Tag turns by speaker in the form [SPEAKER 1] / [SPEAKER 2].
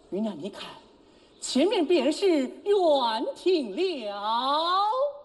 [SPEAKER 1] 芸娘，你看，前面便是园亭了。